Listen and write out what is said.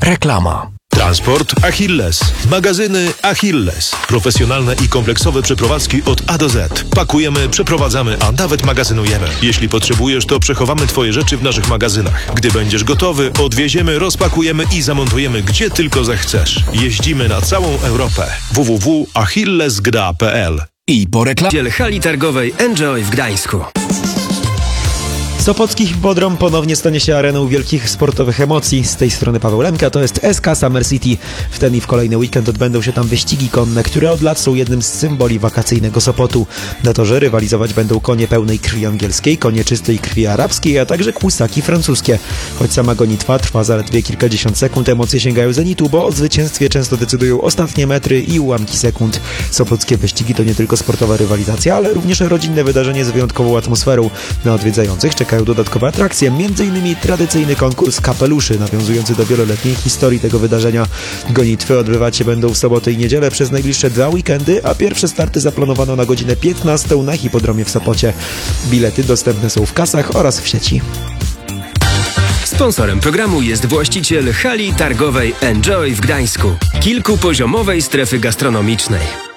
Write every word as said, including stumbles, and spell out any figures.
Reklama. Transport Achilles. Magazyny Achilles. Profesjonalne i kompleksowe przeprowadzki od A do Z. Pakujemy, przeprowadzamy, a nawet magazynujemy. Jeśli potrzebujesz, to przechowamy Twoje rzeczy w naszych magazynach. Gdy będziesz gotowy, odwieziemy, rozpakujemy i zamontujemy gdzie tylko zechcesz. Jeździmy na całą Europę. w w w kropka achilles g d a kropka p l. I po reklamie hali targowej Enjoy w Gdańsku. Sopocki Hippodrom ponownie stanie się areną wielkich sportowych emocji. Z tej strony Paweł Lemka, to jest S K Summer City. W ten i w kolejny weekend odbędą się tam wyścigi konne, które od lat są jednym z symboli wakacyjnego Sopotu. Na torze rywalizować będą konie pełnej krwi angielskiej, konie czystej krwi arabskiej, a także kłusaki francuskie. Choć sama gonitwa trwa zaledwie kilkadziesiąt sekund, emocje sięgają zenitu, bo o zwycięstwie często decydują ostatnie metry i ułamki sekund. Sopockie wyścigi to nie tylko sportowa rywalizacja, ale również rodzinne wydarzenie z wyjątkową atmosferą. Na odwiedzających czeka dodatkowe atrakcje, między innymi tradycyjny konkurs kapeluszy, nawiązujący do wieloletniej historii tego wydarzenia. Gonitwy odbywać się będą w sobotę i niedzielę przez najbliższe dwa weekendy, a pierwsze starty zaplanowano na godzinę piętnastą na hipodromie w Sopocie. Bilety dostępne są w kasach oraz w sieci. Sponsorem programu jest właściciel hali targowej Enjoy w Gdańsku, kilkupoziomowej strefy gastronomicznej.